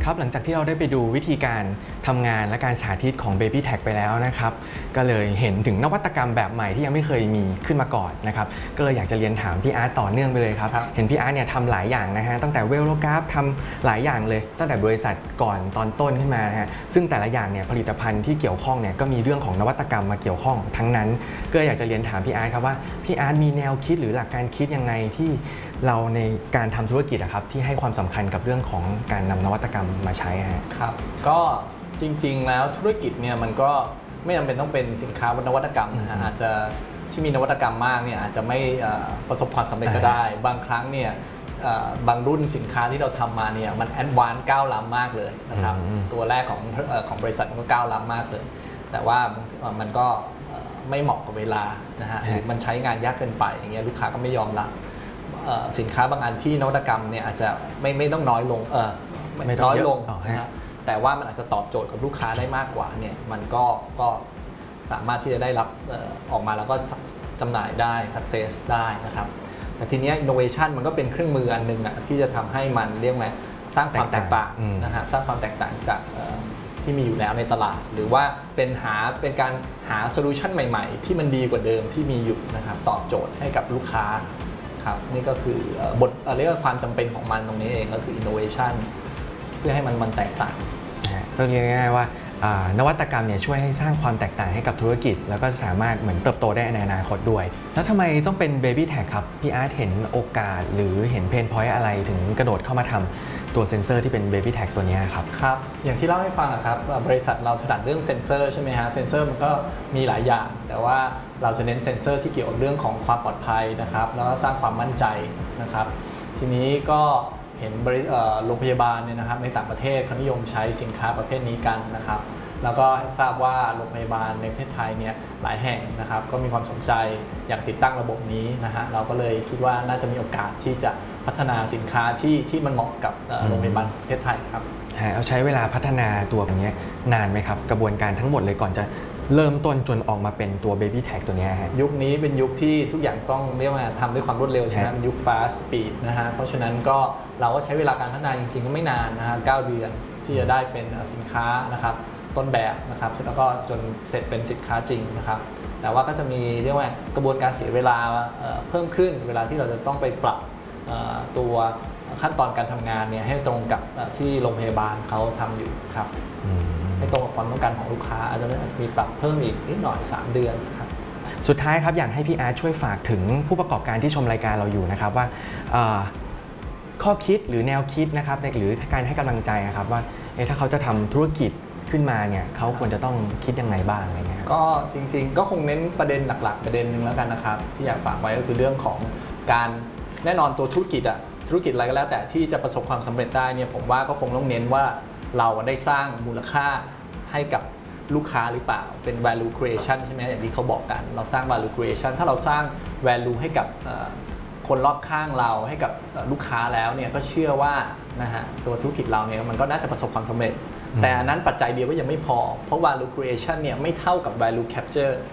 ครับหลังจากที่เราได้ไปดูวิธีการทำงานและการสาธิตของ Baby Tag ไปแล้วนะครับก็เลยเห็นถึงนวัตกรรมแบบใหม่ที่ยังไม่เคยมีขึ้นมาก่อนนะครับก็เลยอยากจะเรียนถามพี่อาร์ตต่อเนื่องไปเลยครับเห็นพี่อาร์ตเนี่ยทำหลายอย่างนะฮะตั้งแต่เวลโลกราฟทำหลายอย่างเลยตั้งแต่บริษัทก่อนตอนต้นขึ้นมานะฮะซึ่งแต่ละอย่างเนี่ยผลิตภัณฑ์ที่เกี่ยวข้องเนี่ยก็มีเรื่องของนวัตกรรมมาเกี่ยวข้องทั้งนั้นก็อยากจะเรียนถามพี่อาร์ตครับว่าพี่อาร์ตมีแนวคิดหรือหลักการคิดยังไงที่เราในการทำธุรกิจครับที่ให้ความสำคัญกับเรื่องของการนำนวัตกรรมมาใช้ครับก็จริงๆแล้วธุรกิจเนี่ยมันก็ไม่จำเป็นต้องเป็นสินค้านวัตกรรมนะฮะอาจจะที่มีนวัตกรรมมากเนี่ยอาจจะไม่ประสบความสำเร็จก็ได้บางครั้งเนี่ยบางรุ่นสินค้าที่เราทำมาเนี่ยมันแอดวานซ์ก้าวล้ำมากเลยนะครับตัวแรกของบริษัทมันก็ก้าวล้ำมากเลยแต่ว่ามันก็ไม่เหมาะกับเวลานะฮะมันใช้งานยากเกินไปอย่างเงี้ยลูกค้าก็ไม่ยอมรับสินค้าบางอันที่นวัตกรรมเนี่ยอาจจะไม่ต้องน้อยลงน้อยลงนะแต่ว่ามันอาจจะตอบโจทย์กับลูกค้าได้มากกว่าเนี่ยมันก็สามารถที่จะได้รับออกมาแล้วก็จำหน่ายได้ success ได้นะครับแต่ทีนี้ innovation มันก็เป็นเครื่องมืออันหนึ่งที่จะทำให้มันเรียกว่าสร้างความแตกต่างนะครับสร้างความแตกต่างจากที่มีอยู่แล้วในตลาดหรือว่าเป็นการหาโซลูชันใหม่ๆที่มันดีกว่าเดิมที่มีอยู่นะครับตอบโจทย์ให้กับลูกค้าครับนี่ก็คือบทเรียกว่าความจำเป็นของมันตรงนี้เองก็คือ innovation เพื่อให้มันแตกต่างก็เรียกง่ายๆว่านวัตกรรมเนี่ยช่วยให้สร้างความแตกต่างให้กับธุรกิจแล้วก็สามารถเหมือนเติบโตได้ในอนาคตด้วยแล้วทำไมต้องเป็น Baby Tag ครับพี่อาร์ตเห็นโอกาสหรือเห็นเพนพอยต์อะไรถึงกระโดดเข้ามาทำตัวเซ็นเซอร์ที่เป็น Baby Tag ตัวนี้ครับครับอย่างที่เล่าให้ฟังครับบริษัทเราถนัดเรื่องเซ็นเซอร์ใช่ไหมฮะเซ็นเซอร์มันก็มีหลายอย่างแต่ว่าเราจะเน้นเซ็นเซอร์ที่เกี่ยวกับเรื่องของความปลอดภัยนะครับแล้วก็สร้างความมั่นใจนะครับทีนี้ก็เห็นโรงพยาบาลเนี่ยนะครับในต่างประเทศเขานิยมใช้สินค้าประเภทนี้กันนะครับแล้วก็ทราบว่าโรงพยาบาลในประเทศไทยเนี่ยหลายแห่งนะครับก็มีความสนใจอยากติดตั้งระบบนี้นะฮะเราก็เลยคิดว่าน่าจะมีโอกาสที่จะพัฒนาสินค้าที่มันเหมาะกับโรงพยาบาลประเทศไทยครับเอาใช้เวลาพัฒนาตัวแบบนี้นานไหมครับกระบวนการทั้งหมดเลยก่อนจะเริ่มต้นจนออกมาเป็นตัว Baby Tag ตัวนี้ยุคนี้เป็นยุคที่ทุกอย่างต้องเรียกว่าทำด้วยความรวดเร็วใช่ไหมเป็นยุค fast speed นะฮะเพราะฉะนั้นก็เราก็ใช้เวลาการพัฒนาจริงๆก็ไม่นานนะฮะ9 เดือนที่จะได้เป็นสินค้านะครับต้นแบบนะครับแล้วก็จนเสร็จเป็นสินค้าจริงนะครับแต่ว่าก็จะมีเรียกว่ากระบวนการเสียเวลาเพิ่มขึ้นเวลาที่เราจะต้องไปปรับตัวขั้นตอนการทำงานเนี่ยให้ตรงกับที่โรงพยาบาลเขาทำอยู่ครับให้ตรงกับความต้องการของลูกค้าอาจจะมีปรับเพิ่มอีกนิดหน่อย3 เดือนครับสุดท้ายครับอยากให้พี่อาร์ตช่วยฝากถึงผู้ประกอบการที่ชมรายการเราอยู่นะครับว่าข้อคิดหรือแนวคิดนะครับหรือการให้กำลังใจนะครับว่าถ้าเขาจะทำธุรกิจขึ้นมาเนี่ยเขาควรจะต้องคิดยังไงบ้างอะไรเงี้ยก็จริงๆก็คงเน้นประเด็นหลักๆประเด็นหนึ่งแล้วกันนะครับที่อยากฝากไว้ก็คือเรื่องของการแน่นอนตัวธุรกิจอะไรก็แล้วแต่ที่จะประสบความสำเร็จได้เนี่ยผมว่าก็คงต้องเน้นว่าเราได้สร้างมูลค่าให้กับลูกค้าหรือเปล่าเป็น value creation ใช่ไหมอย่างที่เขาบอกกันเราสร้าง value creation ถ้าเราสร้าง value ให้กับคนรอบข้างเราให้กับลูกค้าแล้วเนี่ยก็เชื่อว่านะฮะตัวธุรกิจเราเนี่ยมันก็น่าจะประสบความสำเร็จแต่อันนั้นปัจจัยเดียวก็ยังไม่พอเพราะ value creation เนี่ยไม่เท่ากับ value capture